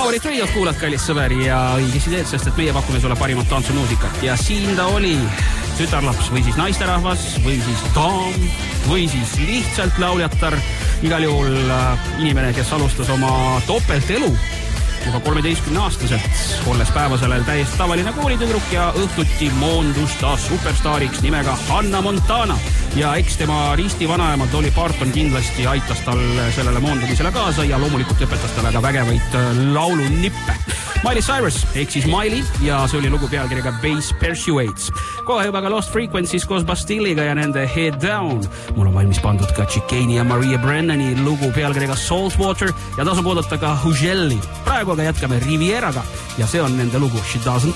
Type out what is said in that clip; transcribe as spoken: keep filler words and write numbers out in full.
Powerit Radiot kuulad, kallis sõber, ja õigesti teed, sest et meie pakume sulle parimat tantsumuusikat. Ja siin ta oli, tütarlaps või siis naisterahvas või siis daam või siis lihtsalt lauljatar. Igal juhul inimene, kes alustas oma topeltelu juba kolmeteistkümne aastaselt, olles päevasel täiesti tavaline koolitüdruk ja õhtuti moondus ta superstaariks nimega Hannah Montana. Ja eks tema risti vanaema Dolly Parton kindlasti aitas tal sellele moondumisele kaasa ja loomulikult õpetas talle ka vägevaid laulunippe. Miley Cyrus ehk siis Miley ja see oli lugu pealkirjaga Bass Persuades. Kohe juba ka Lost Frequencies koos Bastilliga ja nende Head Down. Mul on valmis pandud ka Chicane ja Maria Brennani lugu pealkirjaga Saltwater ja tasub oodata ka Hugelli. Praegu aga jätkame Rivieraga ja see on nende lugu She Doesn't